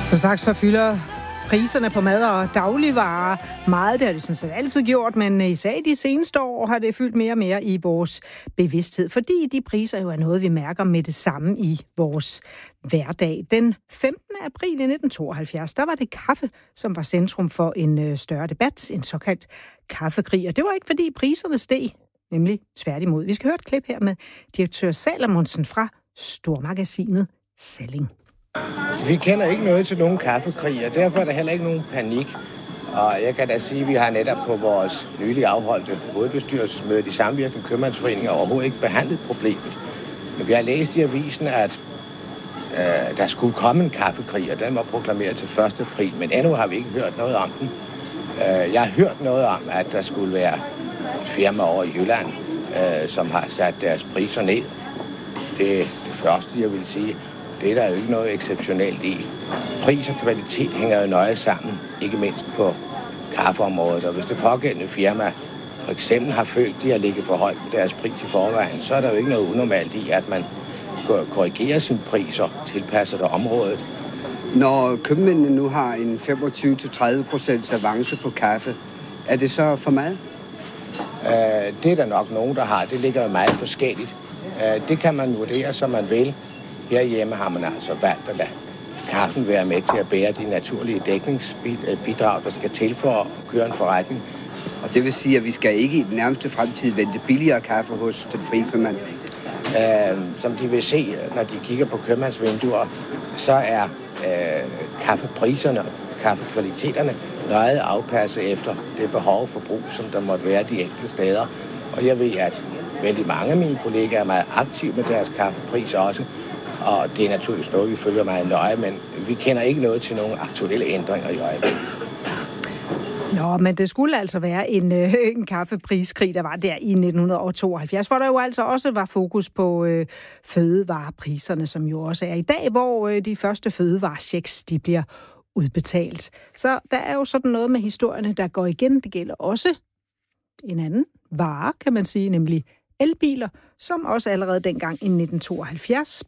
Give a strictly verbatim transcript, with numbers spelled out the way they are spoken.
Som sagt, så fylder priserne på mad og dagligvarer meget. Det har det sådan set altid gjort, men især i de seneste år har det fyldt mere og mere i vores bevidsthed, fordi de priser jo er noget, vi mærker med det samme i vores hverdag. Den femtende april i nitten tooghalvfjerds, der var det kaffe, som var centrum for en større debat, en såkaldt kaffekrig. Og det var ikke, fordi priserne steg, nemlig tværtimod. Vi skal høre et klip her med direktør Salomonsen fra stormagasinet Salling. Vi kender ikke noget til nogen kaffekrig, og derfor er der heller ikke nogen panik. Og jeg kan da sige, at vi har netop på vores nylig afholdte hovedbestyrelsesmøde i Samvirkende Købmandsforeninger overhovedet ikke behandlet problemet. Men vi har læst i avisen, at øh, der skulle komme en kaffekrig, og den var proklameret til første april, men endnu har vi ikke hørt noget om den. Øh, jeg har hørt noget om, at der skulle være et firma over i Jylland, øh, som har sat deres priser ned. Det er det første, jeg vil sige. Det er der jo ikke noget exceptionelt i. Pris og kvalitet hænger jo nøje sammen, ikke mindst på kaffeområdet. Og hvis det pågældende firma for eksempel har følt, at de har ligget for højt på deres pris i forvejen, så er der jo ikke noget unormalt i, at man korrigerer sine priser, tilpasser det området. Når købmændene nu har en femogtyve til tredive procent avance på kaffe, er det så for meget? Uh, det er der nok nogen, der har. Det ligger jo meget forskelligt. Uh, det kan man vurdere, som man vil. Herhjemme har man altså valgt at lade kaffen være med til at bære de naturlige dækningsbidrag, der skal til for at køre en forretning. Og det vil sige, at vi skal ikke i den nærmeste fremtid vente billigere kaffe hos den frie købmand? Uh, som de vil se, når de kigger på købmandsvinduer, så er uh, kaffepriserne og kaffekvaliteterne nøje afpasset efter det behov for brug, som der måtte være de enkelte steder. Og jeg ved, at vældig mange af mine kollegaer er meget aktive med deres kaffepriser også. Og det er naturligvis noget, vi følger meget nøje, men vi kender ikke noget til nogle aktuelle ændringer i øjeblikket. Nå, men det skulle altså være en, øh, en kaffepriskrig, der var der i nitten tooghalvfjerds, hvor der jo altså også var fokus på øh, fødevarepriserne, som jo også er i dag, hvor øh, de første fødevarechecks, de bliver udbetalt. Så der er jo sådan noget med historierne, der går igen. Det gælder også en anden vare, kan man sige, nemlig elbiler, som også allerede dengang i nitten tooghalvfjerds